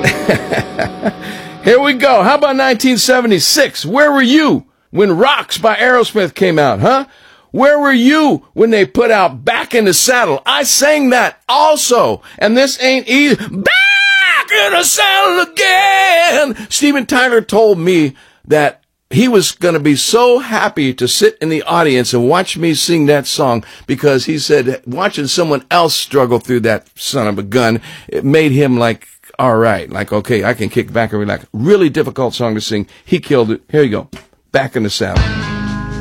Here we go. How about 1976? Where were you when Rocks by Aerosmith came out, huh? Where were you when they put out Back in the Saddle? I sang that also. And this ain't easy. Back in the saddle again. Steven Tyler told me that he was going to be so happy to sit in the audience and watch me sing that song because he said watching someone else struggle through that son of a gun, it made him like, all right, like, okay, I can kick back and relax. Really difficult song to sing. He killed it. Here you go. Back in the Saddle.